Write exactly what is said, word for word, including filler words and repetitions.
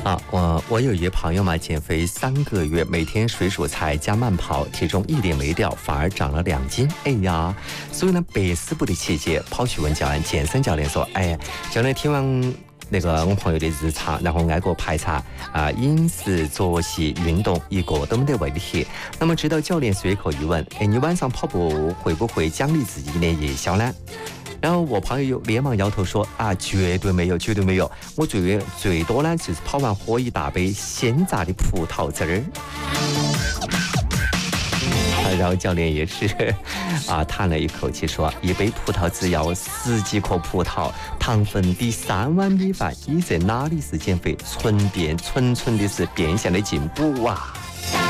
啊，我我有一个朋友嘛，减肥三个月，每天水煮菜加慢跑，体重一点没掉，反而长了两斤。哎呀，所以呢，百思不得其解，跑去问教练，健身教练说：“哎，教练听完那个我朋友的日常，然后挨个排查啊，饮食、作息、运动一个都没得问题。那么直到教练随口一问：哎，你晚上跑步会不会奖励自己一点夜宵呢？”然后我朋友连忙摇头说：“啊，绝对没有，绝对没有。我最最多呢，就是跑完喝一大杯鲜榨的葡萄汁儿。”然后教练也是啊，叹了一口气说：“一杯葡萄汁要十几颗葡萄，糖分抵三碗米饭，你这哪里是减肥，纯变纯纯的是变相的进补啊！”